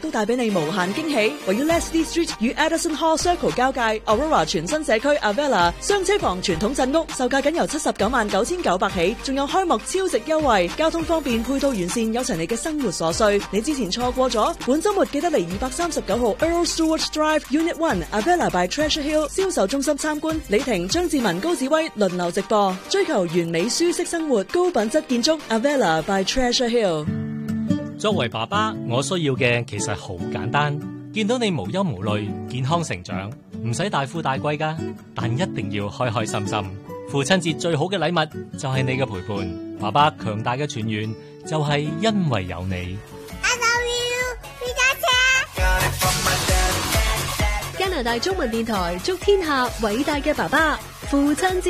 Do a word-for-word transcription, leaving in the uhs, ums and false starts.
都帶俾你無限驚喜。位於 Leslie Street 與 Addison Hall Circle 交界 Aurora 全新社區 Avella 雙車房傳統鎮屋，售價僅由七十九萬九千九百起，仲有開幕超值優惠，交通方便，配套完善，有齊你嘅生活所需。你之前錯過咗，本週末記得嚟二百三十九號 Earl Stewart Drive Unit One Avella by Treasure Hill 銷售中心參觀。李婷、張志文、高志威輪流直播，追求完美舒適生活，高品質建築 Avella by Treasure Hill。 作為爸爸，我需要嘅其實好簡單，見到你無憂無慮、健康成長，唔使大富大貴㗎，但一定要開開心心。父親節最好嘅禮物就係你嘅陪伴，爸爸強大嘅泉源就係因為有你。 I love you， พี่家姐。 加拿大中文電台祝天下偉大嘅爸爸父親節